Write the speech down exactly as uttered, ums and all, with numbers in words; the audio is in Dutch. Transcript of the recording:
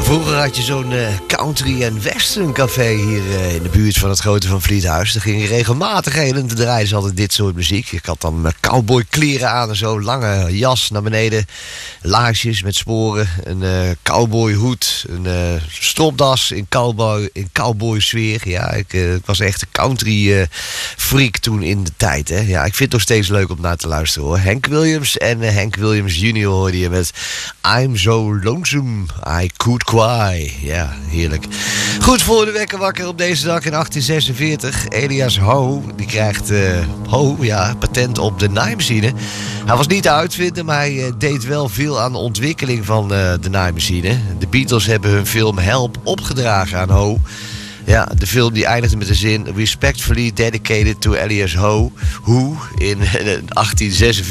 Vroeger had je zo'n uh, country- en western café hier uh, in de buurt van het Grote Van Vliethuis. Daar ging je regelmatig heen en toen draaiden ze altijd dit soort muziek. Ik had dan uh, cowboykleren aan en zo, lange jas naar beneden, laarsjes met sporen, een uh, cowboyhoed, een uh, stropdas in cowboy, in cowboy sfeer. Ja, ik, uh, ik was echt een country uh, freak toen in de tijd. Hè. Ja, ik vind het nog steeds leuk om naar te luisteren hoor. Hank Williams en uh, Hank Williams junior hoorde je met I'm So Lonesome I Could Cry. Ja, heerlijk. Goed, voor de wekker wakker op deze dag in achttien zesenveertig. Elias Ho, die krijgt uh, Ho, ja, patent op de naaimachine. Hij was niet de uitvinder, maar hij uh, deed wel veel aan de ontwikkeling van uh, de naaimachine. De Beatles hebben hun film Help opgedragen aan Ho. Ja, de film die eindigde met de zin Respectfully dedicated to Elias Ho, who in achttien zesenveertig.